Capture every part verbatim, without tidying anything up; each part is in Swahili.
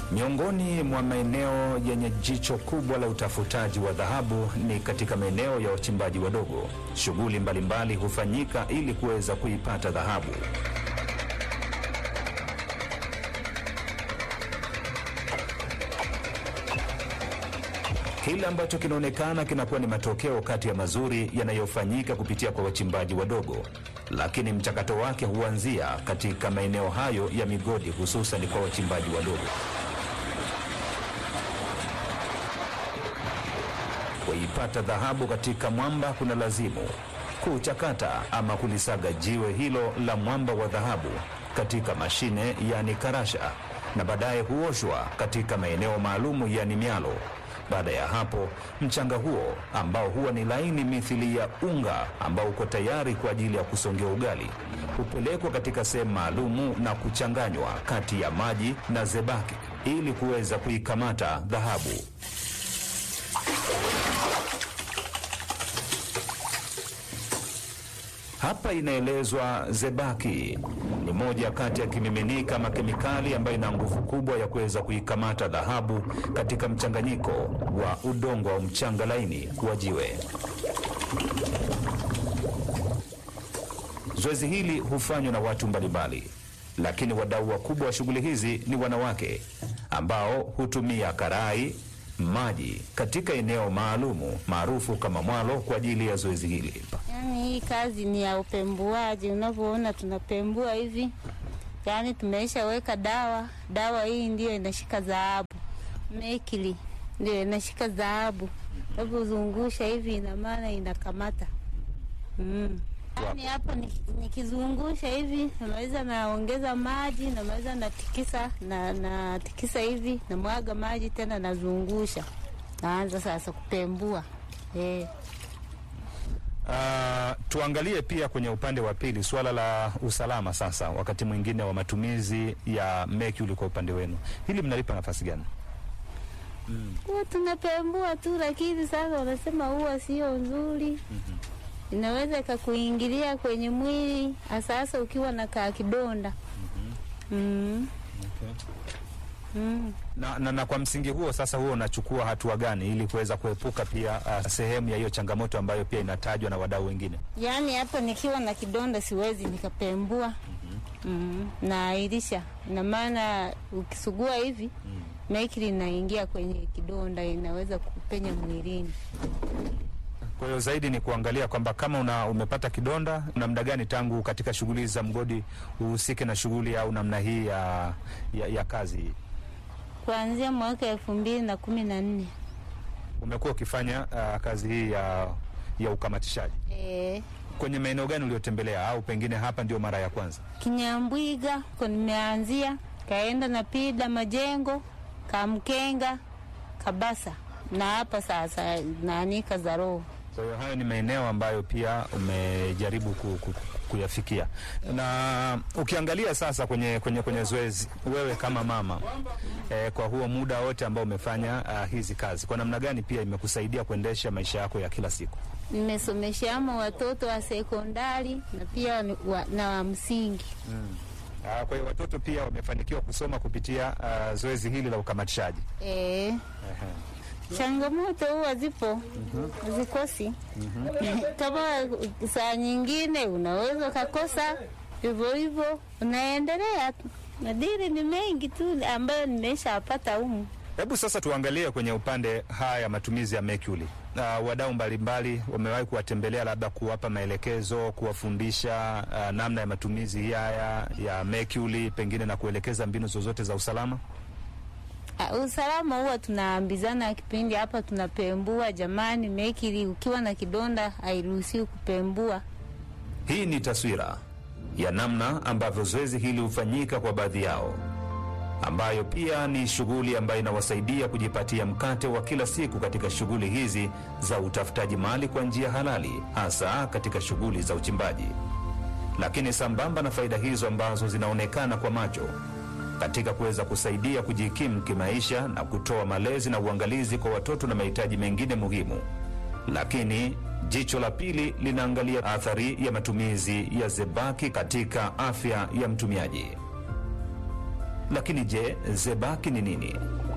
Miongoni mwa maeneo yenye jicho kubwa la utafutaji wa dhahabu ni katika maeneo ya wachimbaji wadogo. Shughuli mbalimbali hufanyika ili kuweza kuipata dhahabu. Kile ambacho kinaonekana kinakuwa ni matokeo kati ya mazuri yanayofanyika kupitia kwa wachimbaji wadogo, lakini mchakato wake huanzia katika maeneo hayo ya migodi, hususan kwa wachimbaji wadogo. Kuipata dhahabu katika mwamba kuna lazimu kuchakata ama kulisaga jiwe hilo la mwamba wa dhahabu katika mashine, yani karasha, na baadaye huoshwa katika maeneo maalumu, yani mialo. Baada ya hapo, mchanga huo ambao huwa ni laini mithili ya unga ambao uko tayari kwa ajili ya kusongea ugali, hupelekwa katika sehemu maalumu na kuchanganywa kati ya maji na zebaki ili kuweza kuikamata dhahabu. Hapa inaelezwa zebaki ni moja kati ya kimiminika ama kemikali ambayo ina nguvu kubwa ya kuweza kuikamata dhahabu katika mchanganyiko wa udongo au mchanga laini wa jiwe. Zoezi hili hufanywa na watu mbalimbali, lakini wadau wakubwa wa shughuli hizi ni wanawake ambao hutumia karai, maji katika eneo maalumu maarufu kama mwalo kwa ajili ya zoezi hili. Yaani hii kazi ni ya upembuaji, unavyoona tunapembua hivi. Yaani tumeisha weka dawa, dawa hii ndio inashika dhahabu. Mekili ndio inashika dhahabu. Unapozungusha hivi ina maana inakamata. Mm. Yaani hapa nikizungusha hivi, naweza naongeza maji, naweza natikisa na na tikisa hivi, na mwaga maji tena nazungusha. Naanza sasa kupembua. Eh. Uh, tuangalie pia kwenye upande wa pili swala la usalama sasa, wakati mwingine wa matumizi ya mercury kwa upande wenu. Hili mnalipa nafasi gani? Mm. Huwa tunapembua tu, lakini sasa wanasema huwa sio nzuri. Mm-hmm. Inaweza ikakuingilia kwenye mwili, hasa ukiwa na kaa kidonda. Mm-hmm. Mm. Okay. Mm. Na, na, na kwa msingi huo sasa huo unachukua hatua gani ili kuweza kuepuka pia uh, sehemu ya hiyo changamoto ambayo pia inatajwa na wadau wengine? Yaani hapa nikiwa na kidonda siwezi nikapembua. Mm-hmm. Mm. Naairisha. Ina maana ukisugua hivi, mm. mercury inaingia kwenye kidonda, inaweza kupenya mwilini. Kwa hiyo zaidi ni kuangalia kwamba kama una umepata kidonda, una muda gani tangu katika shughuli za mgodi uhusike na shughuli au namna hii ya, ya, ya kazi? Kuanzia mwaka elfu mbili na kumi na nne. Umekuwa ukifanya uh, kazi hii ya, ya ukamatishaji? Eh. Kwenye maeneo gani uliotembelea au pengine hapa ndio mara ya kwanza? Kinyambwiga kwa nimeanzia, kaenda na Pida Majengo, Kamkenga, Kabasa, na hapa sasa naanika za roho. Kwa hiyo hayo ni maeneo ambayo pia umejaribu ku, ku, kuyafikia. Na ukiangalia sasa kwenye kwenye kwenye zoezi, wewe kama mama eh, kwa huo muda wote ambao umefanya uh, hizi kazi, kwa namna gani pia imekusaidia kuendesha maisha yako ya kila siku? Nimesomeshamo watoto wa sekondari na pia wa, na wa msingi. Mm. Uh, kwa hiyo watoto pia wamefanikiwa kusoma kupitia uh, zoezi hili la ukamatishaji. Eh. Uh-huh. Changamoto huwa zipo. Mm-hmm. Zikosi. Mm-hmm. Kama saa nyingine unaweza ukakosa, hivyo hivyo unaendelea. Madiri ni mengi tu ambayo nimeshapata humu. Hebu sasa tuangalie kwenye upande haya matumizi ya mercury. Uh, wadau mbalimbali wamewahi kuwatembelea, labda kuwapa maelekezo, kuwafundisha uh, namna ya matumizi haya ya mercury, pengine na kuelekeza mbinu zozote za usalama? Uh, usalama huwa tunaambizana kipindi hapa tunapembua, jamani, mercury ukiwa na kidonda hairuhusiwi kupembua. Hii ni taswira ya namna ambavyo zoezi hili hufanyika kwa baadhi yao, ambayo pia ni shughuli ambayo inawasaidia kujipatia mkate wa kila siku katika shughuli hizi za utafutaji mali kwa njia halali, hasa katika shughuli za uchimbaji. Lakini sambamba na faida hizo ambazo zinaonekana kwa macho katika kuweza kusaidia kujikimu kimaisha na kutoa malezi na uangalizi kwa watoto na mahitaji mengine muhimu, lakini jicho la pili linaangalia athari ya matumizi ya zebaki katika afya ya mtumiaji. Lakini je, zebaki ni nini?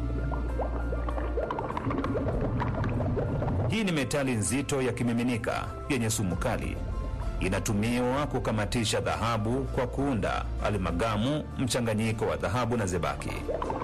Hii ni metali nzito ya kimiminika yenye sumu kali. Inatumiwa kukamatisha dhahabu kwa kuunda alimagamu, mchanganyiko wa dhahabu na zebaki.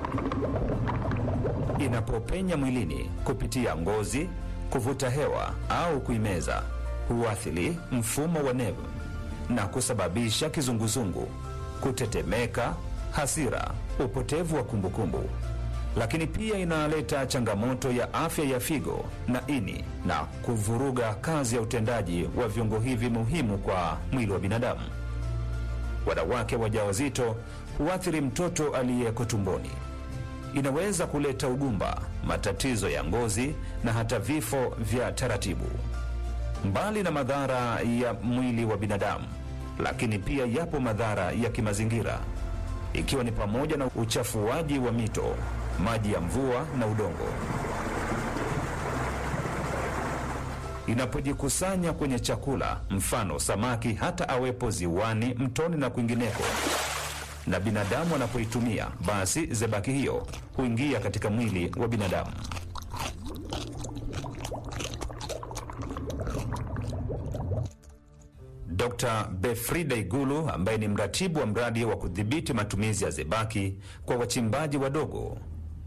Inapopenya mwilini kupitia ngozi, kuvuta hewa au kuimeza, huathiri mfumo wa neva na kusababisha kizunguzungu, kutetemeka, hasira, upotevu wa kumbukumbu. Lakini pia inaleta changamoto ya afya ya figo na ini na kuvuruga kazi ya utendaji wa viungo hivi muhimu kwa mwili wa binadamu. Wanawake wajawazito huathiri mtoto aliyeko tumboni. Inaweza kuleta ugumba, matatizo ya ngozi na hata vifo vya taratibu. Mbali na madhara ya mwili wa binadamu, lakini pia yapo madhara ya kimazingira, ikiwa ni pamoja na uchafuaji wa mito, maji ya mvua na udongo. Inapojikusanya kwenye chakula, mfano samaki, hata awepo ziwani, mtoni na kwingineko, na binadamu anapoitumia, basi zebaki hiyo huingia katika mwili wa binadamu. Dokta Befrida Igulu, ambaye ni mratibu wa mradi wa kudhibiti matumizi ya zebaki kwa wachimbaji wadogo,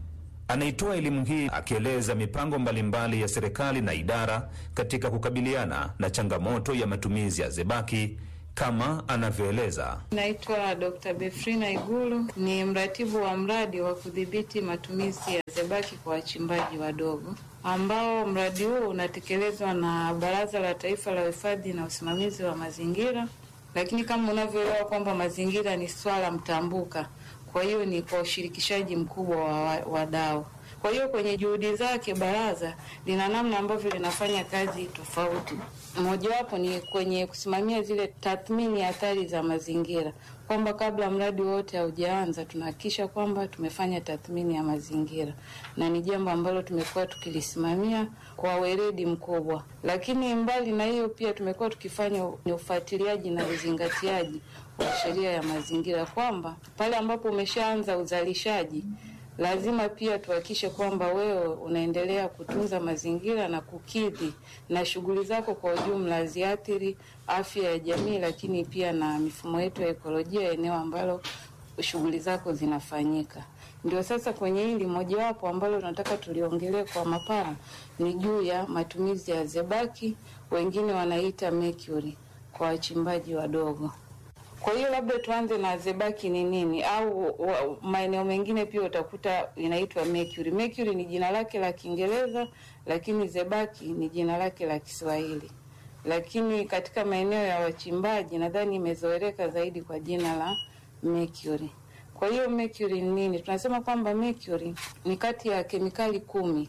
anaitoa elimu hii akieleza mipango mbalimbali ya serikali na idara katika kukabiliana na changamoto ya matumizi ya zebaki, kama anavyoeleza. Naitwa Dokta Befrida Igulu, ni mratibu wa mradi wa kudhibiti matumizi ya zebaki kwa wachimbaji wadogo, ambao mradi huu unatekelezwa na Baraza la Taifa la Uhifadhi na Usimamizi wa Mazingira. Lakini kama unavyoelewa kwamba mazingira ni swala mtambuka, kwa hiyo ni kwa ushirikishaji mkubwa wa wadau. Kwa hiyo kwenye juhudi zake baraza lina namna ambavyo linafanya kazi tofauti. Mojawapo ni kwenye kusimamia zile tathmini ya athari za mazingira, kwamba kabla mradi wote haujaanza tunahakikisha kwamba tumefanya tathmini ya mazingira, na ni jambo ambalo tumekuwa tukilisimamia kwa weledi mkubwa. Lakini mbali na hiyo pia tumekuwa tukifanya ufuatiliaji na uzingatiaji wa sheria ya mazingira, kwamba pale ambapo umeshaanza uzalishaji lazima pia tuhakikishe kwamba wewe unaendelea kutunza mazingira na kukidhi na shughuli zako kwa ujumla ziathiri afya ya jamii, lakini pia na mifumo yetu ya ekolojia eneo ambalo shughuli zako zinafanyika. Ndio sasa kwenye hili mojawapo ambalo tunataka tuliongelee kwa mapana ni juu ya matumizi ya zebaki, wengine wanaita mercury, kwa wachimbaji wadogo. Kwa hiyo labda tuanze na zebaki ni nini, au maeneo mengine pia utakuta inaitwa mercury. Mercury ni jina lake la Kiingereza, lakini zebaki ni jina lake la Kiswahili. Lakini katika maeneo ya wachimbaji nadhani imezoeleka zaidi kwa jina la mercury. Kwa hiyo mercury ni nini? Tunasema kwamba mercury ni kati ya kemikali kumi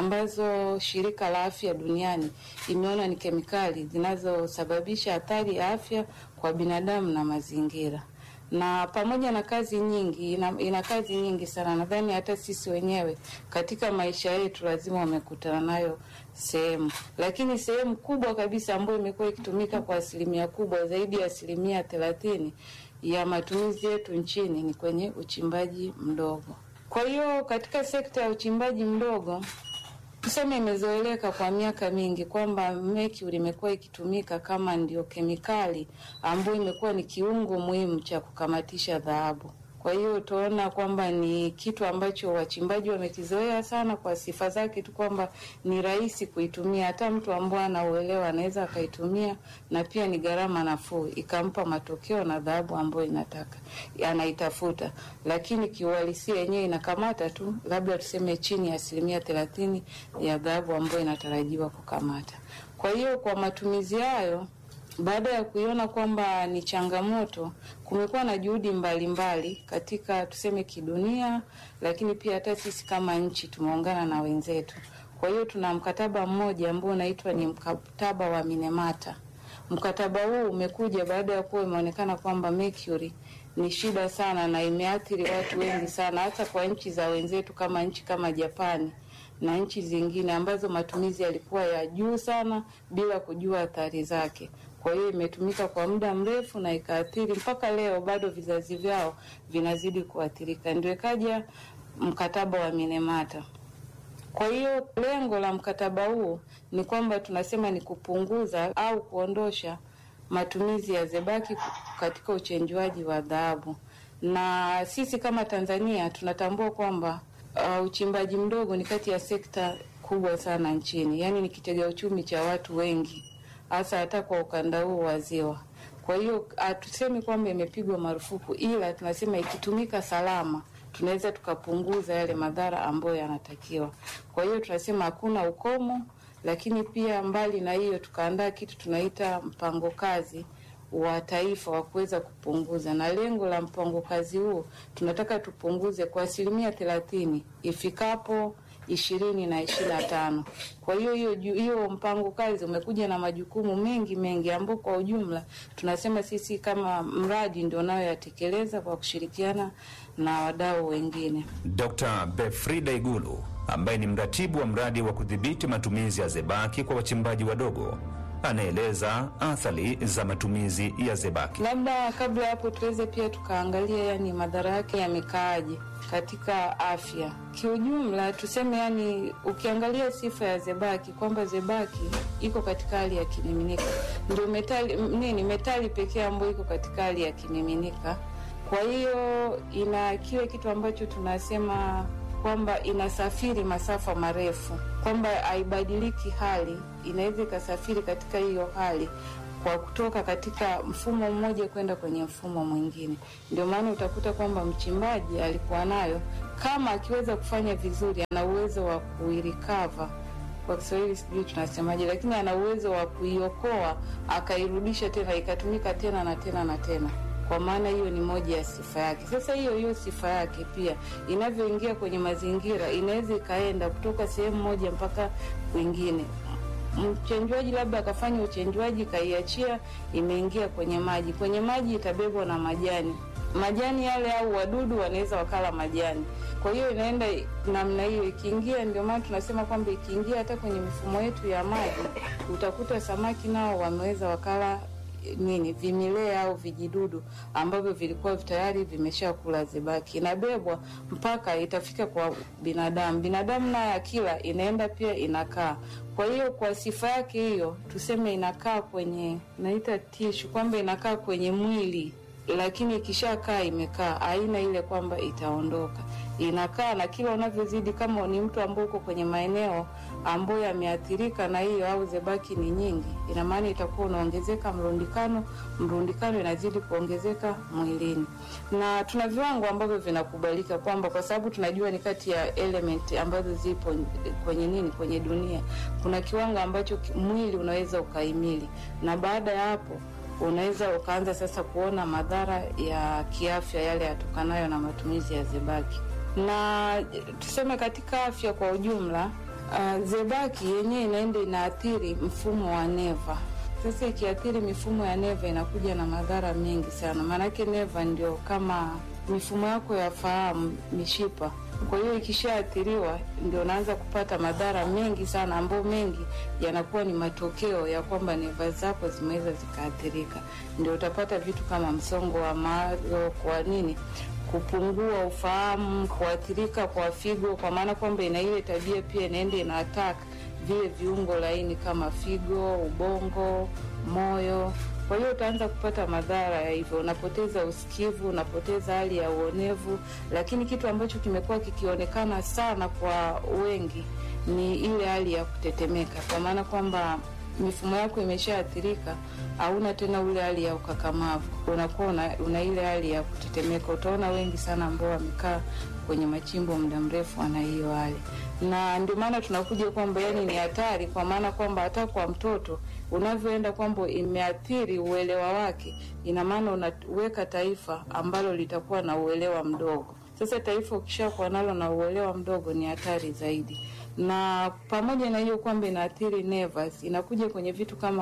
ambazo shirika la afya duniani imeona ni kemikali zinazosababisha hatari ya afya kwa binadamu na mazingira. Na pamoja na kazi nyingi, ina, ina kazi nyingi sana. Nadhani hata sisi wenyewe katika maisha yetu lazima wamekutana nayo sehemu. Lakini sehemu kubwa kabisa ambayo imekuwa ikitumika kwa asilimia kubwa, zaidi ya asilimia thelathini ya matumizi yetu nchini, ni kwenye uchimbaji mdogo. Kwa hiyo katika sekta ya uchimbaji mdogo tuseme imezoeleka kwa miaka mingi kwamba mercury imekuwa ikitumika kama ndio kemikali ambayo imekuwa ni kiungo muhimu cha kukamatisha dhahabu. Kwa hiyo tunaona kwamba ni kitu ambacho wachimbaji wamekizoea sana kwa sifa zake tu, kwamba ni rahisi kuitumia, hata mtu ambaye anauelewa anaweza akaitumia, na pia ni gharama nafuu, ikampa matokeo na dhahabu ambayo inataka anaitafuta. Lakini kiuhalisia yenyewe inakamata tu labda tuseme chini ya asilimia thelathini ya dhahabu ambayo inatarajiwa kukamata. Kwa hiyo kwa matumizi hayo, baada ya kuiona kwamba ni changamoto, kumekuwa na juhudi mbalimbali katika tuseme kidunia, lakini pia hata sisi kama nchi tumeungana na wenzetu. Kwa hiyo tuna mkataba mmoja ambao unaitwa ni mkataba wa Minamata. Mkataba huu umekuja baada ya kuwa imeonekana kwamba mercury ni shida sana na imeathiri watu wengi sana, hata kwa nchi za wenzetu kama nchi kama Japani na nchi zingine ambazo matumizi yalikuwa ya juu sana bila kujua athari zake. Kwa hiyo imetumika kwa muda mrefu na ikaathiri mpaka leo, bado vizazi vyao vinazidi kuathirika. Ndio ikaja mkataba wa Minamata. Kwa hiyo lengo la mkataba huu ni kwamba tunasema ni kupunguza au kuondosha matumizi ya zebaki katika uchenjuaji wa dhahabu. Na sisi kama Tanzania tunatambua kwamba uh, uchimbaji mdogo ni kati ya sekta kubwa sana nchini. Yaani ni kitega uchumi cha watu wengi, hasa hata kwa ukanda huu wa Ziwa. Kwa hiyo hatusemi kwamba imepigwa marufuku, ila tunasema ikitumika salama tunaweza tukapunguza yale madhara ambayo yanatakiwa. Kwa hiyo tunasema hakuna ukomo, lakini pia mbali na hiyo tukaandaa kitu tunaita mpango kazi wa taifa wa kuweza kupunguza, na lengo la mpango kazi huo tunataka tupunguze kwa asilimia thelathini ifikapo ishirini na ishirini na tano. Kwa hiyo hiyo hiyo mpango kazi umekuja na majukumu mengi mengi ambapo kwa ujumla tunasema sisi kama mradi ndio nayo yatekeleza kwa kushirikiana na wadau wengine. Dokta Befrida Igulu ambaye ni mratibu wa mradi wa kudhibiti matumizi ya zebaki kwa wachimbaji wadogo anaeleza athari za matumizi ya zebaki. Labda kabla hapo tuweze pia tukaangalia yani madhara yake yamekaaje katika afya. Kiujumla tuseme yani ukiangalia sifa ya zebaki kwamba zebaki iko katika hali ya kimiminika. Ndio metali nini metali pekee ambayo iko katika hali ya kimiminika. Kwa hiyo ina kile kitu ambacho tunasema kwamba inasafiri masafa marefu, kwamba haibadiliki hali, inaweza ikasafiri katika hiyo hali kwa kutoka katika mfumo mmoja kwenda kwenye mfumo mwingine. Ndio maana utakuta kwamba mchimbaji alikuwa nayo, kama akiweza kufanya vizuri, ana uwezo wa kuirecover, kwa Kiswahili sijui tunasemaje, lakini ana uwezo wa kuiokoa akairudisha tena ikatumika tena na tena na tena. Kwa maana hiyo ni moja ya sifa yake. Sasa hiyo hiyo sifa yake pia inavyoingia kwenye mazingira inaweza ikaenda kutoka sehemu moja mpaka kwingine. Mchenjuaji labda akafanya uchenjuaji kaiachia, imeingia kwenye maji. Kwenye maji itabebwa na majani. Majani yale au wadudu wanaweza wakala majani. Kwa hiyo inaenda namna hiyo ikiingia, ndio maana tunasema kwamba ikiingia hata kwenye mifumo yetu ya maji utakuta samaki nao wameweza wakala nini vimilea au vijidudu ambavyo vilikuwa tayari vimeshakula zebaki. Inabebwa mpaka itafika kwa binadamu. Binadamu naye akila inaenda pia inakaa. Kwa hiyo kwa sifa yake hiyo tuseme inakaa kwenye naita tishu, kwamba inakaa kwenye mwili, lakini ikishakaa imekaa, haina ile kwamba itaondoka. Inakaa na kila unavyozidi, kama ni mtu ambaye uko kwenye maeneo ambayo yameathirika na hiyo au zebaki ni nyingi, ina maana itakuwa unaongezeka mrundikano, mrundikano inazidi kuongezeka mwilini. Na tuna viwango ambavyo vinakubalika kwamba, kwa sababu tunajua ni kati ya element ambazo zipo kwenye nini kwenye dunia, kuna kiwango ambacho mwili unaweza ukaimili, na baada ya hapo unaweza ukaanza sasa kuona madhara ya kiafya yale yatokanayo na matumizi ya zebaki. Na tuseme katika afya kwa ujumla, uh, zebaki yenyewe inaenda inaathiri mfumo wa neva. Sasa ikiathiri mifumo ya neva inakuja na madhara mengi sana. Maanake neva ndio kama mifumo yako ya fahamu, mishipa. Kwa hiyo ikishaathiriwa ndio unaanza kupata madhara mengi sana, ambayo mengi yanakuwa ni matokeo ya kwamba neva zako zimeweza zikaathirika. Ndio utapata vitu kama msongo wa mawazo, kwa nini kupungua ufahamu, kuathirika kwa figo, kwa maana kwamba ina ile tabia pia inaenda ina attack vile viungo laini kama figo, ubongo, moyo. Kwa hiyo utaanza kupata madhara ya hivyo, unapoteza usikivu, unapoteza hali ya uonevu. Lakini kitu ambacho kimekuwa kikionekana sana kwa wengi ni ile hali ya kutetemeka, kwa maana kwamba mifumo yako imeshaathirika, hauna tena ule hali ya ukakamavu, unakuwa una, una ile hali ya kutetemeka. Utaona wengi sana ambao wamekaa kwenye machimbo muda mrefu ana hiyo hali. Na ndio maana tunakuja kwamba yani ni hatari, kwa maana kwamba hata kwa mtoto unavyoenda kwamba imeathiri uelewa wake, ina maana unaweka taifa ambalo litakuwa na uelewa mdogo. Sasa taifa ukishakuwa nalo na uelewa mdogo ni hatari zaidi. Na pamoja na hiyo kwamba inaathiri nerves, inakuja kwenye vitu kama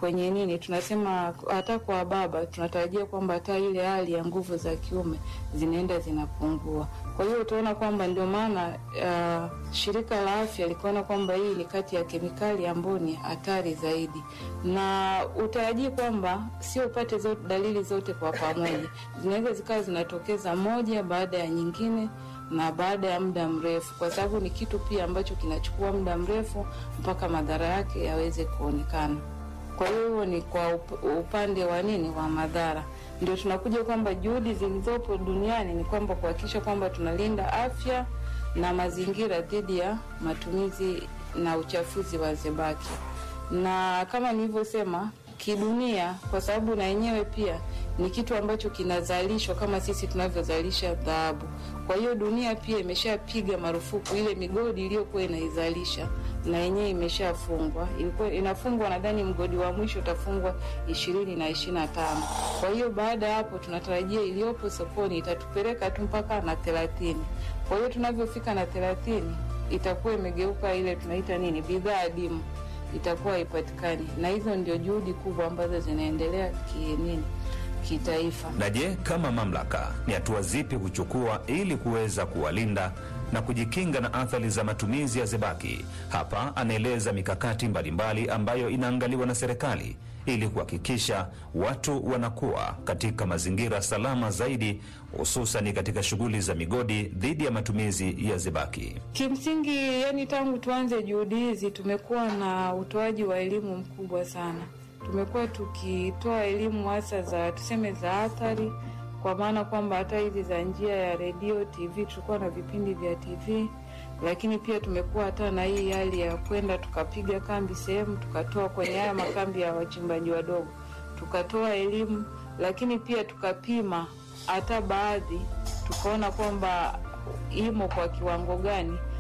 kwenye nini tunasema, hata kwa baba tunatarajia kwamba hata ile hali ya nguvu za kiume zinaenda zinapungua. Kwa hiyo utaona kwamba ndio maana uh, shirika la afya likaona kwamba hii ni kati ya kemikali ambayo ni hatari zaidi, na utarajii kwamba sio upate zote dalili zote kwa pamoja, zinaweza zikawa zinatokeza moja baada ya nyingine na baada ya muda mrefu, kwa sababu ni kitu pia ambacho kinachukua muda mrefu mpaka madhara yake yaweze kuonekana. Kwa hiyo ni kwa upande wa nini wa madhara, ndio tunakuja kwamba juhudi zilizopo duniani ni kwamba kuhakikisha kwamba tunalinda afya na mazingira dhidi ya matumizi na uchafuzi wa zebaki. Na kama nilivyosema, kidunia, kwa sababu na yenyewe pia ni kitu ambacho kinazalishwa kama sisi tunavyozalisha dhahabu. Kwa hiyo dunia pia imeshapiga marufuku ile migodi iliyokuwa inaizalisha, na yenyewe imeshafungwa. Ilikuwa inafungwa, nadhani mgodi wa mwisho utafungwa ishirini na ishirini na tano. Kwa hiyo baada ya hapo tunatarajia iliyopo sokoni itatupeleka tu mpaka na thelathini. Kwa hiyo tunavyofika na thelathini itakuwa imegeuka ile tunaita nini, bidhaa adimu, itakuwa ipatikani. Na hizo ndio juhudi kubwa ambazo zinaendelea kinini kitaifa. Na je, kama mamlaka ni hatua zipi kuchukua ili kuweza kuwalinda na kujikinga na athari za matumizi ya zebaki? Hapa anaeleza mikakati mbalimbali ambayo inaangaliwa na serikali ili kuhakikisha watu wanakuwa katika mazingira salama zaidi, hususan katika shughuli za migodi dhidi ya matumizi ya zebaki. Kimsingi, yani tangu tuanze juhudi hizi tumekuwa na utoaji wa elimu mkubwa sana. Tumekuwa tukitoa elimu hasa za tuseme za athari, kwa maana kwamba hata hizi za njia ya redio, T V, tulikuwa na vipindi vya T V, lakini pia tumekuwa hata na hii hali ya kwenda tukapiga kambi sehemu, tukatoa kwenye haya makambi ya wachimbaji wadogo, tukatoa elimu, lakini pia tukapima hata baadhi, tukaona kwamba imo kwa kiwango gani